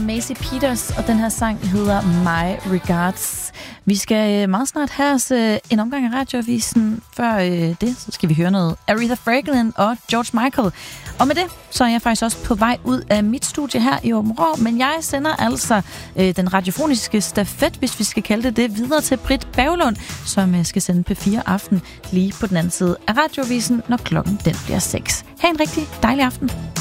Maisie Peters, og den her sang hedder My Regards. Vi skal meget snart have os en omgang af radioavisen. Før det, så skal vi høre noget Aretha Franklin og George Michael. Og med det, så er jeg faktisk også på vej ud af mit studie her i Aabenraa, men jeg sender altså den radiofoniske stafet, hvis vi skal kalde det, videre til Britt Berglund, som skal sende P4 Aften lige på den anden side af radioavisen, når klokken den bliver 6. Ha' en rigtig dejlig aften.